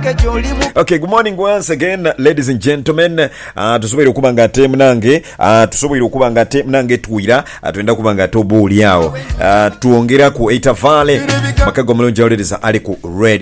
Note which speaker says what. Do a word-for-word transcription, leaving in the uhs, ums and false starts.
Speaker 1: Okay, good morning once again, ladies and gentlemen. Uh, tusobole okuba nga temu nange, uh, tusobole okuba nga temu nange tuwira, uh, tuenda kuba nga tobuuli yao. Uh, tuongera ku Eitavale, makago mulungi ladies ali ku Red